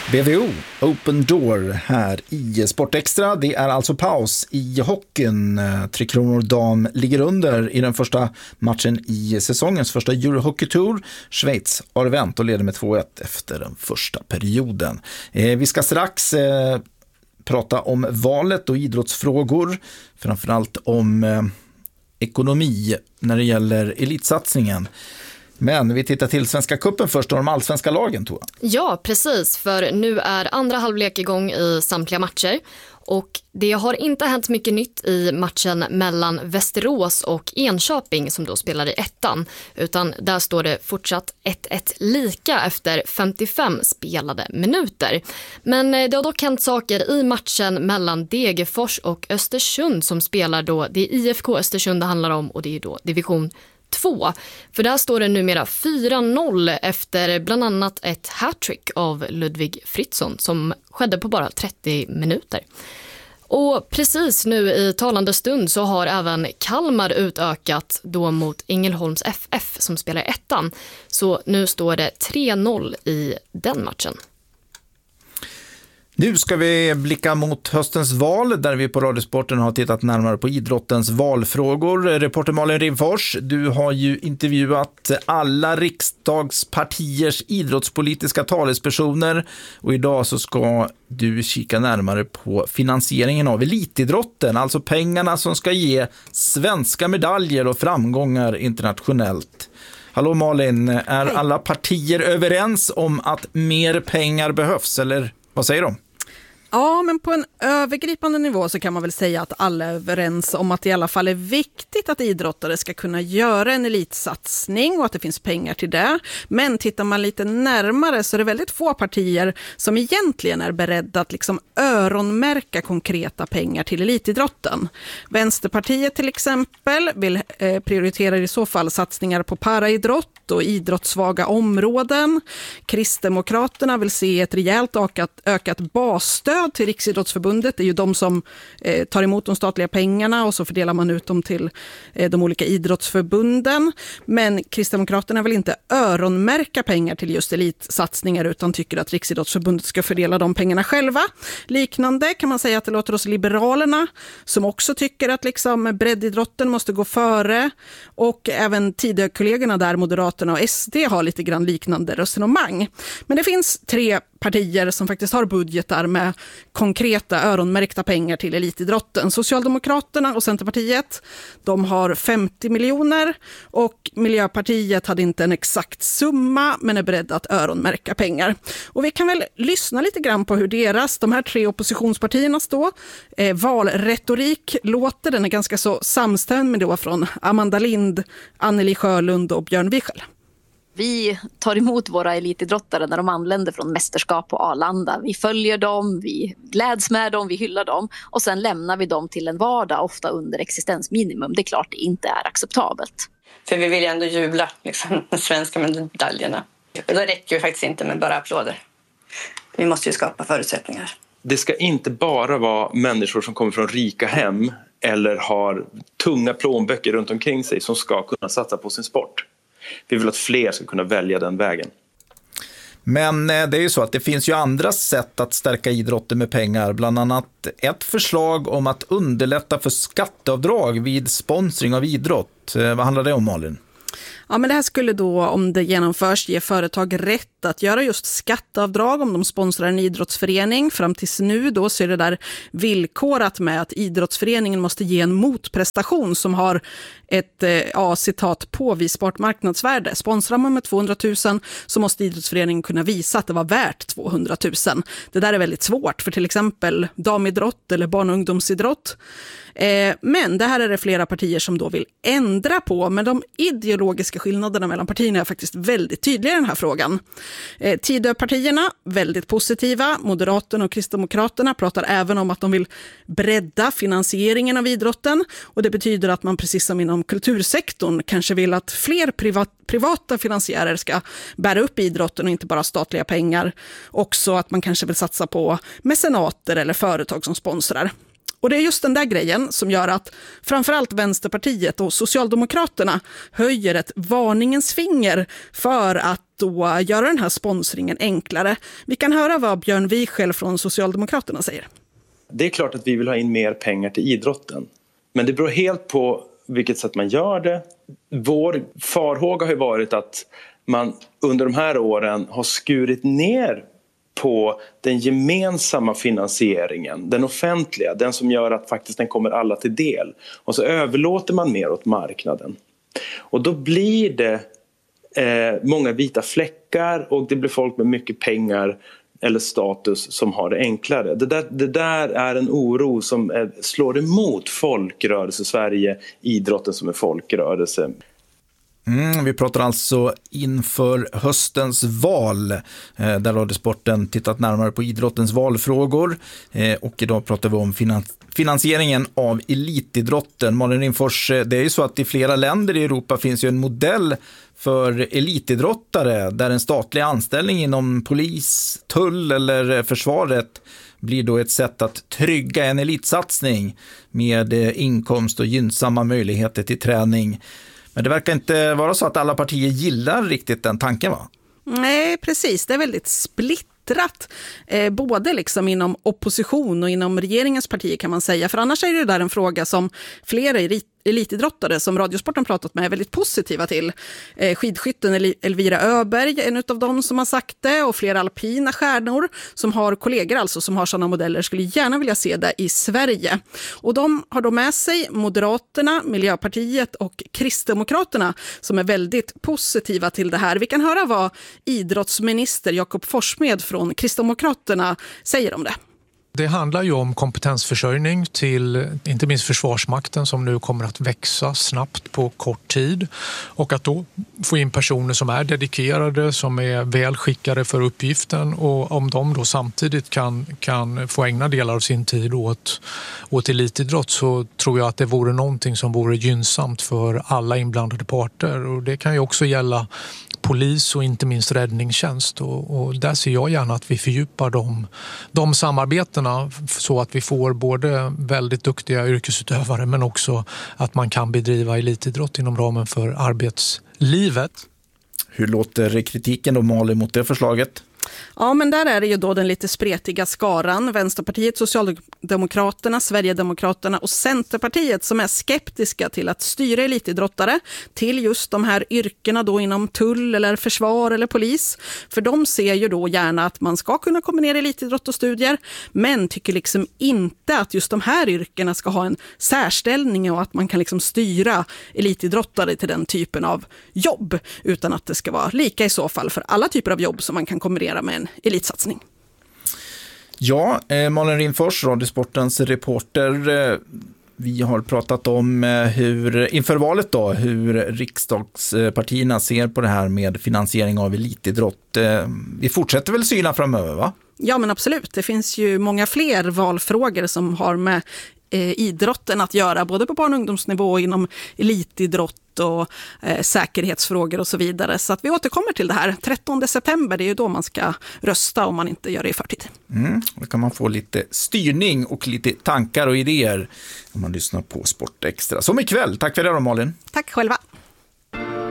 BVO, Open Door här i Sportextra. Det är alltså paus i hockeyn. Tre Kronor dam ligger under i den första matchen i säsongens första Eurohockey Tour. Schweiz har vänt och leder med 2-1 efter den första perioden. Vi ska strax prata om valet och idrottsfrågor. Framförallt om ekonomi när det gäller elitsatsningen. Men vi tittar till Svenska cupen först och de allsvenska lagen, Toa. Ja, precis. För nu är andra halvlek igång i samtliga matcher. Och det har inte hänt mycket nytt i matchen mellan Västerås och Enköping som då spelar i ettan. Utan där står det fortsatt 1-1 lika efter 55 spelade minuter. Men det har dock hänt saker i matchen mellan Degerfors och Östersund som spelar då. Det är IFK Östersund det handlar om och det är då division 2. För där står det numera 4-0 efter bland annat ett hattrick av Ludvig Fritzson som skedde på bara 30 minuter. Och precis nu i talande stund så har även Kalmar utökat då mot Ängelholms FF som spelar ettan. Så nu står det 3-0 i den matchen. Nu ska vi blicka mot höstens val där vi på Radiosporten har tittat närmare på idrottens valfrågor. Reporter Malin Rimfors, du har ju intervjuat alla riksdagspartiers idrottspolitiska talespersoner och idag så ska du kika närmare på finansieringen av elitidrotten, alltså pengarna som ska ge svenska medaljer och framgångar internationellt. Hallå Malin, är alla partier överens om att mer pengar behövs eller vad säger de? Ja, men på en övergripande nivå så kan man väl säga att alla är överens om att det i alla fall är viktigt att idrottare ska kunna göra en elitsatsning och att det finns pengar till det. Men tittar man lite närmare så är det väldigt få partier som egentligen är beredda att liksom öronmärka konkreta pengar till elitidrotten. Vänsterpartiet till exempel vill prioritera i så fall satsningar på paraidrott och idrottssvaga områden. Kristdemokraterna vill se ett rejält ökat basstöd till Riksidrottsförbundet. Det är ju de som tar emot de statliga pengarna och så fördelar man ut dem till de olika idrottsförbunden. Men Kristdemokraterna vill inte öronmärka pengar till just elitsatsningar utan tycker att Riksidrottsförbundet ska fördela de pengarna själva. Liknande kan man säga att det låter hos Liberalerna som också tycker att liksom breddidrotten måste gå före och även Tidökollegorna där Moderaterna och SD har lite grann liknande resonemang. Men det finns tre partier som faktiskt har budgetar med konkreta öronmärkta pengar till elitidrotten. Socialdemokraterna och Centerpartiet, de har 50 miljoner och Miljöpartiet hade inte en exakt summa men är beredda att öronmärka pengar. Och vi kan väl lyssna lite grann på hur de här tre oppositionspartiernas valretorik låter. Den är ganska så samstämmig då från Amanda Lind, Anneli Sjölund och Björn Wiechel. Vi tar emot våra elitidrottare när de anländer från mästerskap på Arlanda. Vi följer dem, vi gläds med dem, vi hyllar dem och sen lämnar vi dem till en vardag, ofta under existensminimum. Det är klart det inte är acceptabelt. För vi vill ju ändå jubla liksom, de svenska medaljerna. Det räcker ju faktiskt inte med bara applåder. Vi måste ju skapa förutsättningar. Det ska inte bara vara människor som kommer från rika hem eller har tunga plånböcker runt omkring sig som ska kunna satsa på sin sport. Vi vill att fler ska kunna välja den vägen. Men det är ju så att det finns ju andra sätt att stärka idrotten med pengar. Bland annat ett förslag om att underlätta för skatteavdrag vid sponsring av idrott. Vad handlar det om, Malin? Ja, men det här skulle då, om det genomförs, ge företag rätt att göra just skatteavdrag om de sponsrar en idrottsförening. Fram tills nu då så är det där villkorat med att idrottsföreningen måste ge en motprestation som har ett citat påvisbart marknadsvärde. Sponsrar man med 200 000 så måste idrottsföreningen kunna visa att det var värt 200 000. Det där är väldigt svårt för till exempel damidrott eller barn- och ungdomsidrott. Men det här är det flera partier som då vill ändra på, men de ideologiska skillnaderna mellan partierna är faktiskt väldigt tydliga i den här frågan. Tidöpartierna, väldigt positiva. Moderaterna och Kristdemokraterna pratar även om att de vill bredda finansieringen av idrotten och det betyder att man precis som inom kultursektorn kanske vill att fler privata finansiärer ska bära upp idrotten och inte bara statliga pengar. Också att man kanske vill satsa på mecenater eller företag som sponsrar. Och det är just den där grejen som gör att framförallt Vänsterpartiet och Socialdemokraterna höjer ett varningens finger för att då göra den här sponsringen enklare. Vi kan höra vad Björn Wiechel från Socialdemokraterna säger. Det är klart att vi vill ha in mer pengar till idrotten. Men det beror helt på vilket sätt man gör det. Vår farhåga har ju varit att man under de här åren har skurit ner på den gemensamma finansieringen, den offentliga, den som gör att faktiskt den kommer alla till del. Och så överlåter man mer åt marknaden. Och då blir det många vita fläckar och det blir folk med mycket pengar eller status som har det enklare. Det där är en oro som slår emot folkrörelse Sverige, idrotten som är folkrörelse. Vi pratar alltså inför höstens val där Radiosporten tittat närmare på idrottens valfrågor och idag pratar vi om finansieringen av elitidrotten. Malin Rimfors, det är ju så att i flera länder i Europa finns ju en modell för elitidrottare där en statlig anställning inom polis, tull eller försvaret blir då ett sätt att trygga en elitsatsning med inkomst och gynnsamma möjligheter till träning. Men det verkar inte vara så att alla partier gillar riktigt den tanken, va? Nej, precis. Det är väldigt splittrat. Både liksom inom opposition och inom regeringens partier kan man säga. För annars är det där en fråga som flera elitidrottare som Radiosporten pratat med är väldigt positiva till. Skidskytten Elvira Öberg, en av dem som har sagt det, och flera alpina stjärnor som har kollegor alltså som har sådana modeller skulle gärna vilja se det i Sverige. Och de har då med sig Moderaterna, Miljöpartiet och Kristdemokraterna som är väldigt positiva till det här. Vi kan höra vad idrottsminister Jakob Forssmed från Kristdemokraterna säger om det. Det handlar ju om kompetensförsörjning till inte minst Försvarsmakten som nu kommer att växa snabbt på kort tid och att då få in personer som är dedikerade, som är väl skickade för uppgiften och om de då samtidigt kan få ägna delar av sin tid åt elitidrott så tror jag att det vore någonting som vore gynnsamt för alla inblandade parter och det kan ju också gälla polis och inte minst räddningstjänst och där ser jag gärna att vi fördjupar de samarbetena så att vi får både väldigt duktiga yrkesutövare men också att man kan bedriva elitidrott inom ramen för arbetslivet. Hur låter kritiken då, Malin, mot det förslaget? Ja, men där är det ju då den lite spretiga skaran, Vänsterpartiet, Socialdemokraterna, Sverigedemokraterna och Centerpartiet som är skeptiska till att styra elitidrottare till just de här yrkena då inom tull eller försvar eller polis. För de ser ju då gärna att man ska kunna kombinera elitidrott och studier men tycker liksom inte att just de här yrkena ska ha en särställning och att man kan liksom styra elitidrottare till den typen av jobb utan att det ska vara lika i så fall för alla typer av jobb som man kan kombinera med en elitsatsning. Ja, Malin Rimfors, Radiosportens reporter. Vi har pratat om hur inför valet då, hur riksdagspartierna ser på det här med finansiering av elitidrott. Vi fortsätter väl syna framöver, va? Ja, men absolut. Det finns ju många fler valfrågor som har med idrotten att göra, både på barn- och ungdomsnivå och inom elitidrott och säkerhetsfrågor och så vidare. Så att vi återkommer till det här. 13 september, det är ju då man ska rösta om man inte gör det i förtid. Då kan man få lite styrning och lite tankar och idéer om man lyssnar på Sport Extra. Som ikväll. Tack för det då, Malin. Tack själva.